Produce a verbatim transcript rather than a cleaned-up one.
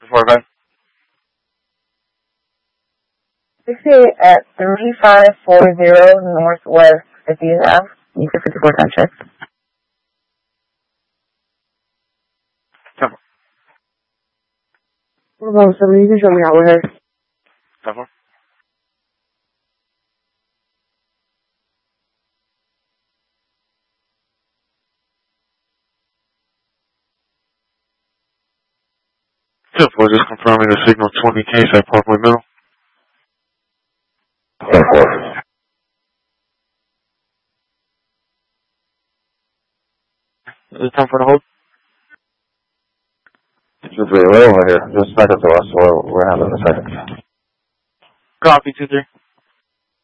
forty-five. sixty-eight at thirty-five forty Northwest fiftieth Avenue. You can fifty-four time check. ten four. What about somebody? You can show me how we're here. ten four. ten four, just confirming the signal twenty K at Parkway Middle. ten four. Is it time for the hold? two three, we're over here. Just a second to us. We're, we're having a second. Copy, two three.